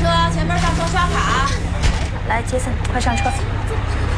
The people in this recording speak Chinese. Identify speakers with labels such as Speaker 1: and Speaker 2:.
Speaker 1: 车，前面大双刷卡。
Speaker 2: 来，杰森，快上车。